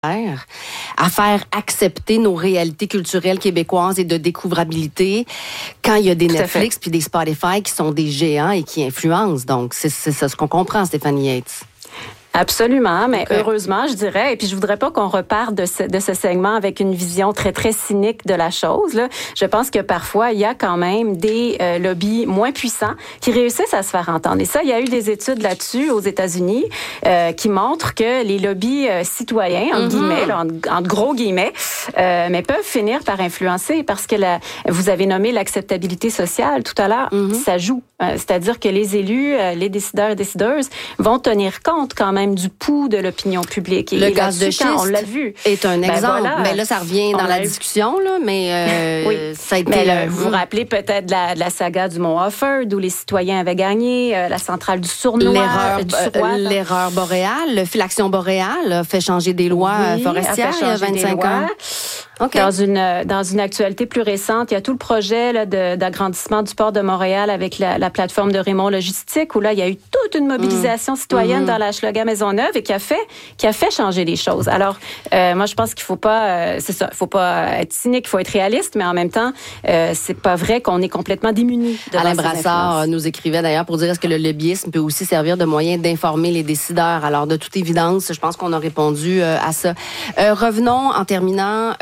à faire accepter nos réalités culturelles québécoises et de découvrabilité quand il y a des Netflix puis des Spotify qui sont des géants et qui influencent. Donc, c'est ça ce qu'on comprend, Stéphanie Yates. Absolument, mais heureusement, je dirais, et puis je voudrais pas qu'on reparte de ce segment avec une vision très, très cynique de la chose, là. Je pense que parfois, il y a quand même des lobbies moins puissants qui réussissent à se faire entendre. Et ça, il y a eu des études là-dessus aux États-Unis qui montrent que les lobbies citoyens, entre guillemets, là, entre gros guillemets, mais peuvent finir par influencer parce que vous avez nommé l'acceptabilité sociale tout à l'heure, ça joue. C'est-à-dire que les élus, les décideurs et décideuses vont tenir compte quand même du pouls de l'opinion publique. Et le gaz de schiste, on l'a vu, est un exemple. Voilà, mais là, ça revient dans la discussion, là, mais oui. Ça a été... vous vous rappelez peut-être de la saga du Mont Offord, où les citoyens avaient gagné, la centrale du Sournois, l'erreur boréale, l'Action boréale a fait changer des lois forestières il y a 25 ans. Okay. Dans une actualité plus récente, il y a tout le projet là, d'agrandissement du port de Montréal avec la plateforme de Raymond Logistique, où là, il y a eu toute une mobilisation citoyenne dans la Hochelaga Maisonneuve et qui a fait changer les choses. Alors, moi, je pense qu'il faut pas, c'est ça, il faut pas être cynique, il faut être réaliste, mais en même temps, c'est pas vrai qu'on est complètement démuni. Alain Brassard nous écrivait d'ailleurs pour dire est-ce que le lobbyisme peut aussi servir de moyen d'informer les décideurs. Alors, de toute évidence, je pense qu'on a répondu à ça. Revenons en terminant.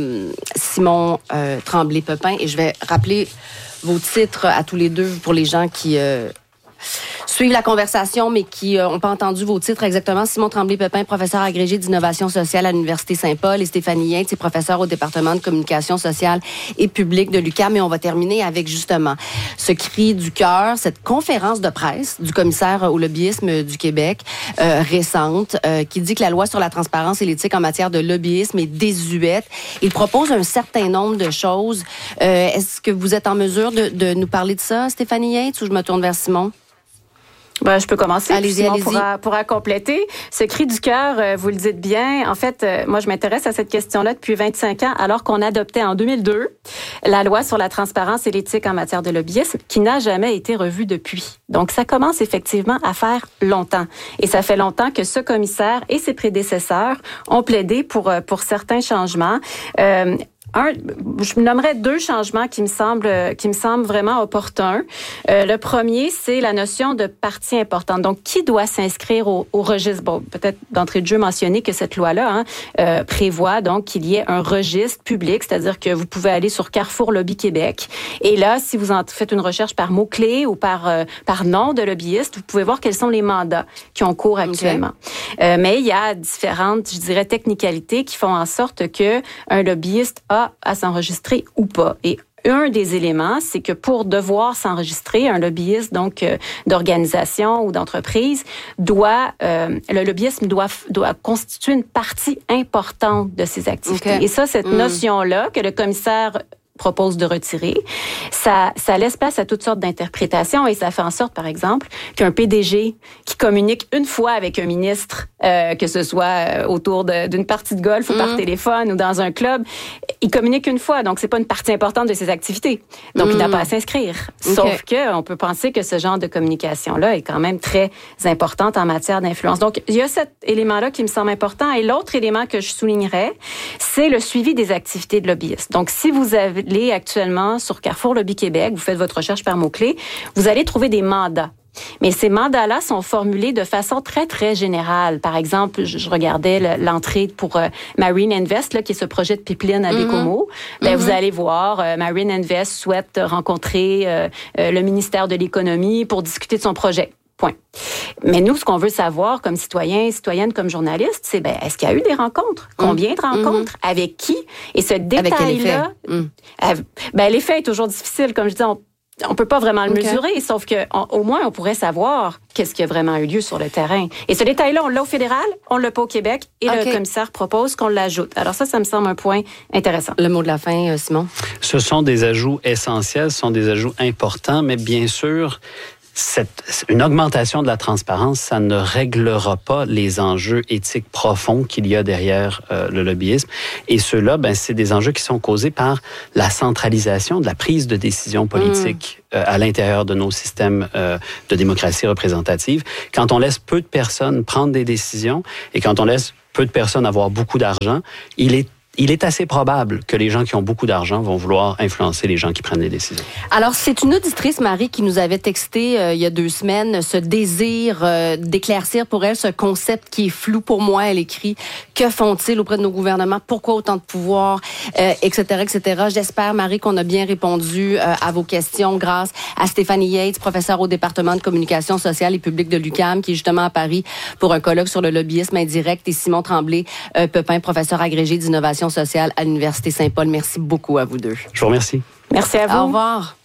Simon Tremblay-Pepin, et je vais rappeler vos titres à tous les deux pour les gens qui suivent la conversation, mais qui n'ont pas entendu vos titres exactement. Simon Tremblay-Pepin, professeur agrégé d'innovation sociale à l'Université Saint-Paul, et Stéphanie Yates, professeur au département de communication sociale et publique de l'UQAM. Et on va terminer avec justement ce cri du cœur, cette conférence de presse du commissaire au lobbyisme du Québec récente, qui dit que la loi sur la transparence et l'éthique en matière de lobbyisme est désuète. Il propose un certain nombre de choses. Est-ce que vous êtes en mesure de nous parler de ça, Stéphanie Yates, ou je me tourne vers Simon? Je peux commencer. Allez-y. Pourra compléter. Ce cri du cœur, vous le dites bien. En fait, moi, je m'intéresse à cette question-là depuis 25 ans, alors qu'on adoptait en 2002 la loi sur la transparence et l'éthique en matière de lobbyisme, qui n'a jamais été revue depuis. Donc, ça commence effectivement à faire longtemps. Et ça fait longtemps que ce commissaire et ses prédécesseurs ont plaidé pour certains changements. Je nommerais deux changements qui me semblent vraiment opportuns. Le premier, c'est la notion de partie importante. Donc, qui doit s'inscrire au registre? Bon, peut-être d'entrée de jeu mentionner que cette loi-là prévoit donc qu'il y ait un registre public, c'est-à-dire que vous pouvez aller sur Carrefour Lobby Québec. Et là, si vous en faites une recherche par mots-clés ou par nom de lobbyiste, vous pouvez voir quels sont les mandats qui ont cours actuellement. Okay. Mais il y a différentes, je dirais, technicalités qui font en sorte que un lobbyiste a à s'enregistrer ou pas. Et un des éléments, c'est que pour devoir s'enregistrer, un lobbyiste donc d'organisation ou d'entreprise le lobbyisme doit constituer une partie importante de ses activités. Okay. Et ça, cette notion-là que le commissaire propose de retirer, ça laisse place à toutes sortes d'interprétations et ça fait en sorte, par exemple, qu'un PDG qui communique une fois avec un ministre, que ce soit autour d'une partie de golf ou par téléphone ou dans un club, il communique une fois, donc c'est pas une partie importante de ses activités. Donc, il n'a pas à s'inscrire. Okay. Sauf que on peut penser que ce genre de communication-là est quand même très importante en matière d'influence. Donc, il y a cet élément-là qui me semble important. Et l'autre élément que je soulignerais, c'est le suivi des activités de lobbyistes. Donc, si vous allez actuellement sur Carrefour Lobby Québec, vous faites votre recherche par mots-clés, vous allez trouver des mandats. Mais ces mandats-là sont formulés de façon très, très générale. Par exemple, je regardais l'entrée pour Marine Invest, là, qui est ce projet de pipeline à Bécomo. Vous allez voir, Marine Invest souhaite rencontrer le ministère de l'Économie pour discuter de son projet. Point. Mais nous, ce qu'on veut savoir comme citoyens, citoyennes, comme journalistes, c'est est-ce qu'il y a eu des rencontres? Combien de rencontres? Avec qui? Et ce détail-là, l'effet est toujours difficile. Comme je dis, on peut pas vraiment le mesurer, sauf que au moins, on pourrait savoir qu'est-ce qui a vraiment eu lieu sur le terrain. Et ce détail-là, on l'a au fédéral, on l'a pas au Québec, et le commissaire propose qu'on l'ajoute. Alors ça me semble un point intéressant. Le mot de la fin, Simon? Ce sont des ajouts essentiels, ce sont des ajouts importants, mais bien sûr, une augmentation de la transparence, ça ne réglera pas les enjeux éthiques profonds qu'il y a derrière le lobbyisme. Et ceux-là, c'est des enjeux qui sont causés par la centralisation de la prise de décision politique à l'intérieur de nos systèmes de démocratie représentative. Quand on laisse peu de personnes prendre des décisions et quand on laisse peu de personnes avoir beaucoup d'argent, il est assez probable que les gens qui ont beaucoup d'argent vont vouloir influencer les gens qui prennent les décisions. Alors, c'est une auditrice, Marie, qui nous avait texté il y a 2 semaines ce désir d'éclaircir pour elle ce concept qui est flou pour moi. Elle écrit « Que font-ils auprès de nos gouvernements? Pourquoi autant de pouvoir? Etc., etc. » J'espère, Marie, qu'on a bien répondu à vos questions grâce à Stéphanie Yates, professeure au département de communication sociale et publique de l'UQAM, qui est justement à Paris pour un colloque sur le lobbyisme indirect, et Simon Tremblay-Pepin, professeur agrégé d'innovation sociale à l'Université Saint-Paul. Merci beaucoup à vous deux. Je vous remercie. Merci à vous. Au revoir.